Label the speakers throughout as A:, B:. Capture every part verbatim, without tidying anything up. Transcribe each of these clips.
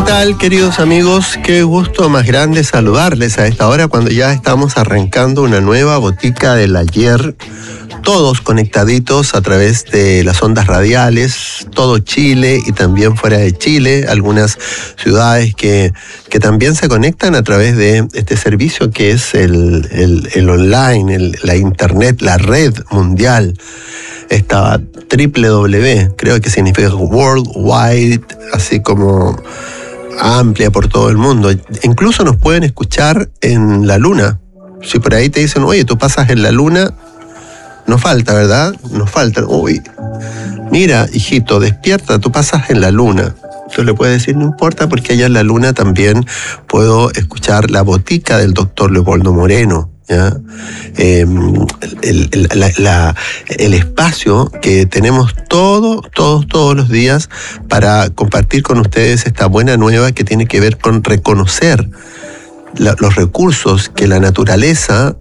A: tal, queridos amigos? Qué gusto más grande saludarles a esta hora cuando ya estamos arrancando una nueva botica del ayer. Todos conectaditos a través de las ondas radiales, todo Chile y también fuera de Chile, algunas ciudades que, que también se conectan a través de este servicio que es el, el, el online, el, la internet, la red mundial. Esta doble u doble u doble u, creo que significa worldwide, así como amplia por todo el mundo. Incluso nos pueden escuchar en la luna. Si por ahí te dicen, oye, tú pasas en la luna, nos falta, ¿verdad? Nos falta. Uy, mira, hijito, despierta, tú pasas en la luna. Tú le puedes decir, no importa, porque allá en la luna también puedo escuchar la botica del doctor Leopoldo Moreno. ¿Ya? Eh, el, el, la, la, el espacio que tenemos todos, todos, todos los días para compartir con ustedes esta buena nueva que tiene que ver con reconocer la, los recursos que la naturaleza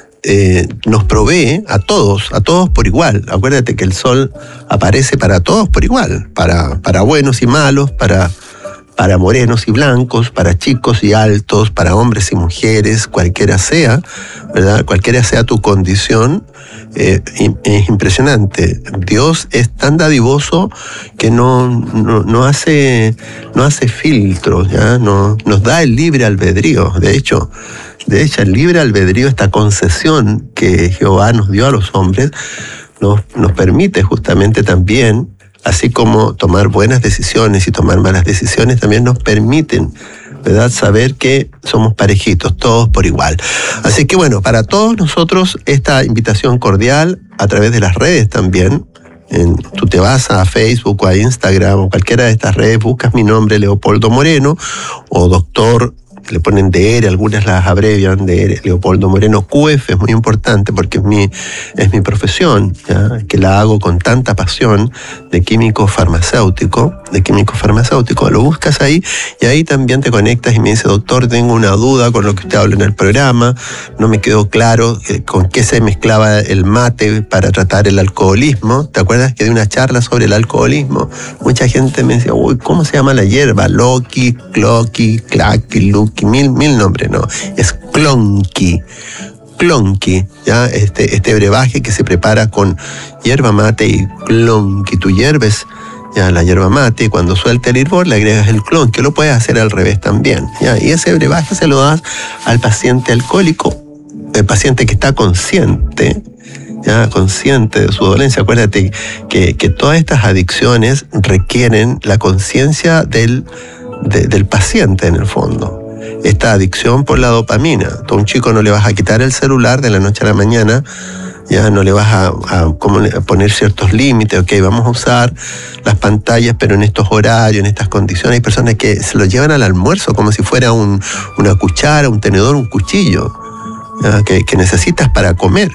A: eh, nos provee a todos, a todos por igual. Acuérdate que el sol aparece para todos por igual, para, para buenos y malos, para... para morenos y blancos, para chicos y altos, para hombres y mujeres, cualquiera sea, ¿verdad? Cualquiera sea tu condición, eh, es impresionante. Dios es tan dadivoso que no, no, no hace, no hace filtros, ¿ya? No, nos da el libre albedrío. De hecho, de hecho, el libre albedrío, esta concesión que Jehová nos dio a los hombres, nos, nos permite justamente también, así como tomar buenas decisiones y tomar malas decisiones, también nos permiten, ¿verdad?, saber que somos parejitos, todos por igual. Así que bueno, para todos nosotros esta invitación cordial a través de las redes también. En, tú te vas a Facebook o a Instagram o cualquiera de estas redes, buscas mi nombre, Leopoldo Moreno, o doctor, le ponen D R, algunas las abrevian, D R, Leopoldo Moreno. Q F es muy importante porque es mi, es mi profesión, ¿ya? Que la hago con tanta pasión, de químico farmacéutico, de químico farmacéutico. Lo buscas ahí y ahí también te conectas y me dice, doctor, tengo una duda con lo que usted habla en el programa, no me quedó claro eh, con qué se mezclaba el mate para tratar el alcoholismo. ¿Te acuerdas que di una charla sobre el alcoholismo? Mucha gente me decía, uy, ¿cómo se llama la hierba? Loki, Cloqui, Claqui, Luqui, mil, mil nombres, no, es Clonqui. Clonqui, ¿ya? Este, este brebaje que se prepara con hierba mate y clonqui. Tú hierves ya la hierba mate y cuando suelta el hervor le agregas el clonqui. Lo puedes hacer al revés también, ¿ya? Y ese brebaje se lo das al paciente alcohólico, el paciente que está consciente, ya, consciente de su dolencia. Acuérdate que, que todas estas adicciones requieren la conciencia del, de, del paciente en el fondo. Esta adicción por la dopamina. Tú a un chico no le vas a quitar el celular de la noche a la mañana, ya no le vas a, a, como, a poner ciertos límites, ok, vamos a usar las pantallas, pero en estos horarios, en estas condiciones. Hay personas que se lo llevan al almuerzo como si fuera un, una cuchara, un tenedor, un cuchillo, ya, que, que necesitas para comer.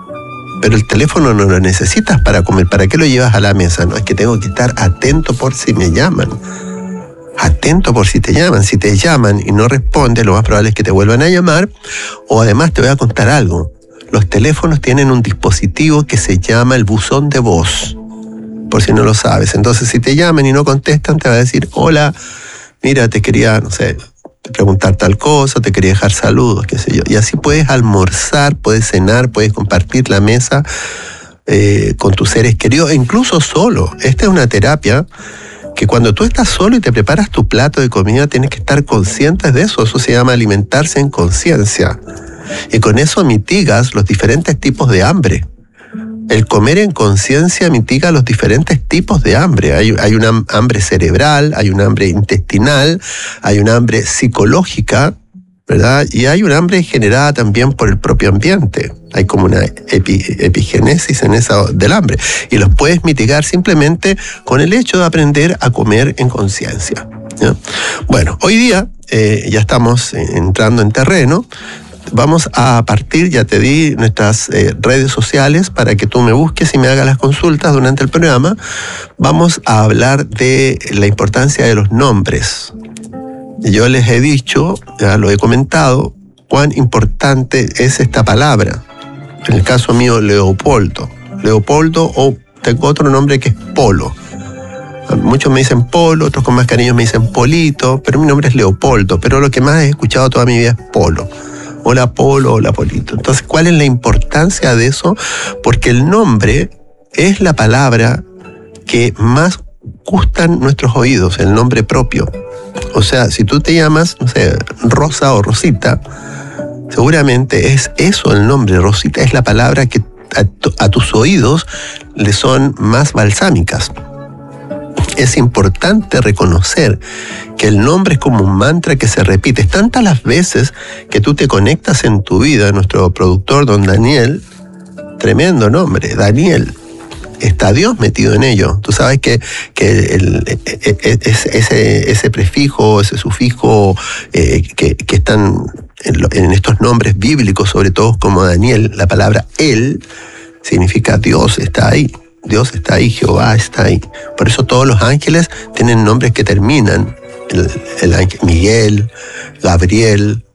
A: Pero el teléfono no lo necesitas para comer. ¿Para qué lo llevas a la mesa? No, es que tengo que estar atento por si me llaman. Atento por si te llaman. Si te llaman y no respondes, lo más probable es que te vuelvan a llamar. O además te voy a contar algo. Los teléfonos tienen un dispositivo que se llama el buzón de voz, por si no lo sabes. Entonces, si te llaman y no contestan, te va a decir, hola, mira, te quería, no sé, preguntar tal cosa, te quería dejar saludos, qué sé yo. Y así puedes almorzar, puedes cenar, puedes compartir la mesa eh, con tus seres queridos, e incluso solo. Esta es una terapia que cuando tú estás solo y te preparas tu plato de comida, tienes que estar conscientes de eso. Eso se llama alimentarse en conciencia. Y con eso mitigas los diferentes tipos de hambre. El comer en conciencia mitiga los diferentes tipos de hambre. Hay, hay una hambre cerebral, hay una hambre intestinal, hay una hambre psicológica, ¿verdad? Y hay una hambre generada también por el propio ambiente. Hay como una epi, epigénesis en esa del hambre. Y los puedes mitigar simplemente con el hecho de aprender a comer en conciencia, ¿ya? Bueno, hoy día eh, ya estamos entrando en terreno. Vamos a partir, ya te di nuestras eh, redes sociales para que tú me busques y me hagas las consultas durante el programa. Vamos a hablar de la importancia de los nombres. Yo les he dicho, ya lo he comentado, cuán importante es esta palabra. En el caso mío, Leopoldo. Leopoldo, o tengo otro nombre que es Polo. Muchos me dicen Polo, otros con más cariño me dicen Polito, pero mi nombre es Leopoldo, pero lo que más he escuchado toda mi vida es Polo. Hola Polo, hola Polito. Entonces, ¿cuál es la importancia de eso? Porque el nombre es la palabra que más gustan nuestros oídos, el nombre propio. O sea, si tú te llamas, no sé, Rosa o Rosita, seguramente es eso el nombre. Rosita es la palabra que a, tu, a tus oídos le son más balsámicas. Es importante reconocer que el nombre es como un mantra que se repite. Es tantas las veces que tú te conectas en tu vida. Nuestro productor, don Daniel, tremendo nombre, Daniel. Está Dios metido en ello. Tú sabes que, que el, el, ese, ese prefijo, ese sufijo eh, que, que están en, en estos nombres bíblicos, sobre todo como Daniel, la palabra él significa Dios está ahí. Dios está ahí, Jehová está ahí. Por eso todos los ángeles tienen nombres que terminan. El, el ángel Miguel, Gabriel,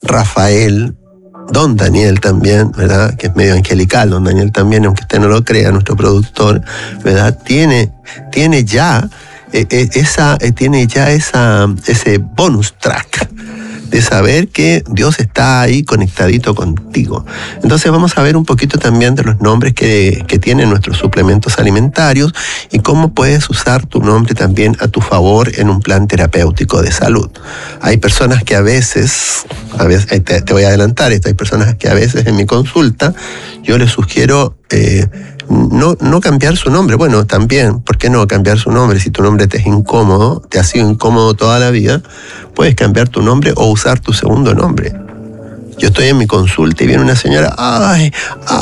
A: Rafael, don Daniel también, ¿verdad? Que es medio angelical, don Daniel también, aunque usted no lo crea, nuestro productor, ¿verdad? Tiene, tiene ya eh, eh, esa, eh, tiene ya esa, ese bonus track de saber que Dios está ahí conectadito contigo. Entonces vamos a ver un poquito también de los nombres que, que tienen nuestros suplementos alimentarios y cómo puedes usar tu nombre también a tu favor en un plan terapéutico de salud. Hay personas que a veces, a veces te, te voy a adelantar esto, hay personas que a veces en mi consulta yo les sugiero eh, no, no cambiar su nombre. Bueno, también, ¿por qué no cambiar su nombre? Si tu nombre te es incómodo, te ha sido incómodo toda la vida, puedes cambiar tu nombre o usar tu segundo nombre. Yo estoy en mi consulta y viene una señora, ay,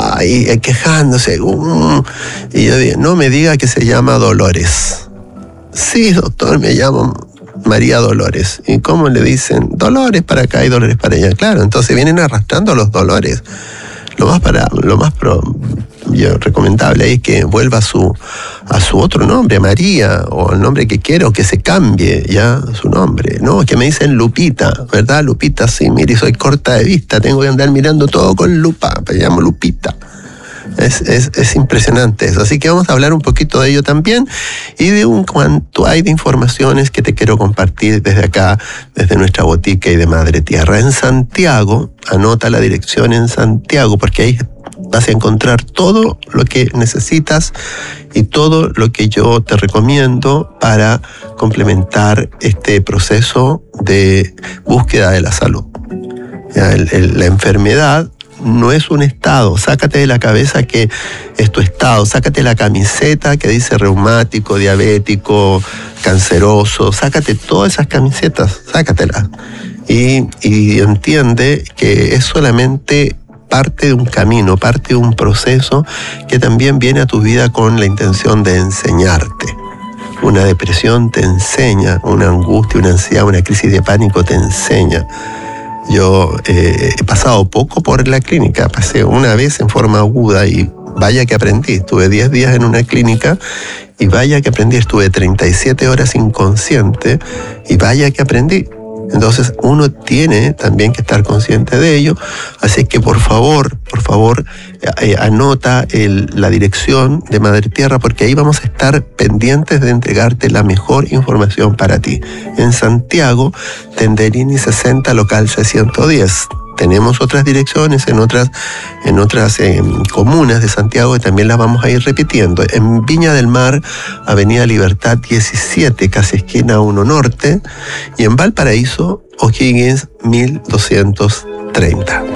A: ay, quejándose. Uh, y yo digo, no me diga que se llama Dolores. Sí, doctor, me llamo María Dolores. ¿Y cómo le dicen? Dolores para acá y Dolores para allá. Claro, entonces vienen arrastrando los dolores. Lo más para, lo más pro, yo, recomendable es que vuelva a su, a su otro nombre, María, o el nombre que quiera, o que se cambie ya su nombre. No, es que me dicen Lupita, ¿verdad? Lupita, sí, mire, soy corta de vista, tengo que andar mirando todo con lupa, me llamo Lupita. Es, es, es impresionante eso. Así que vamos a hablar un poquito de ello también y de un cuanto hay de informaciones que te quiero compartir desde acá, desde nuestra botica y de Madre Tierra. En Santiago, anota la dirección en Santiago, porque ahí vas a encontrar todo lo que necesitas y todo lo que yo te recomiendo para complementar este proceso de búsqueda de la salud. Ya, el, el, la enfermedad no es un estado, sácate de la cabeza que es tu estado, sácate la camiseta que dice reumático, diabético, canceroso, sácate todas esas camisetas, sácatelas y, y entiende que es solamente parte de un camino, parte de un proceso que también viene a tu vida con la intención de enseñarte. Una depresión te enseña, una angustia, una ansiedad, una crisis de pánico te enseña. Yo eh, he pasado poco por la clínica, pasé una vez en forma aguda y vaya que aprendí. Estuve diez días en una clínica y vaya que aprendí. Estuve treinta y siete horas inconsciente y vaya que aprendí. Entonces uno tiene también que estar consciente de ello. Así que por favor, por favor, eh, anota el, la dirección de Madre Tierra, porque ahí vamos a estar pendientes de entregarte la mejor información para ti. En Santiago, Tenderini sesenta, local seiscientos diez. Tenemos otras direcciones en otras, en otras eh, comunas de Santiago y también las vamos a ir repitiendo. En Viña del Mar, Avenida Libertad diecisiete, casi esquina uno Norte, y en Valparaíso, O'Higgins mil doscientos treinta.